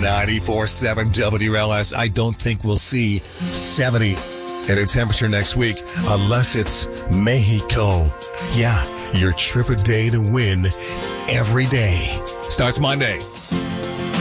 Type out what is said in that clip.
94.7 WLS. I don't think we'll see 70 in a temperature next week unless it's Mexico. Yeah, your trip a day to win every day. Starts Monday.